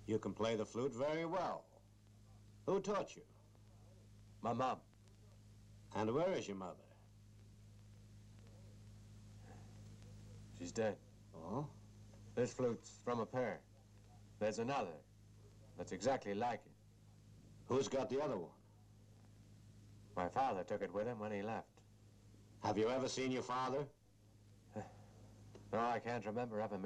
You can play the flute very well. Who taught you? My mom. And where is your mother? She's dead. Oh? This flute's from a pair. There's another that's exactly like it. Who's got the other one? My father took it with him when he left. Have you ever seen your father? No, I can't remember ever